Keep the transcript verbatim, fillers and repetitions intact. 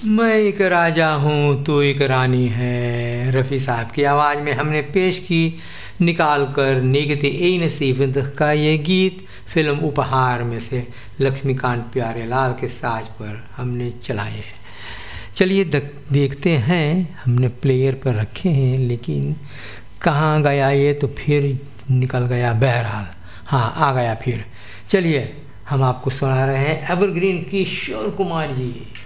मैं एक राजा हूँ तो एक रानी है, रफ़ी साहब की आवाज़ में हमने पेश की निकाल कर निगते ए नसीब का ये गीत फिल्म उपहार में से लक्ष्मीकांत प्यारेलाल के साज पर हमने चलाए हैं। चलिए देखते हैं, हमने प्लेयर पर रखे हैं लेकिन कहाँ गया ये, तो फिर निकल गया। बहरहाल हाँ आ गया फिर। चलिए हम आपको सुना रहे हैं एवरग्रीन किशोर कुमार जी।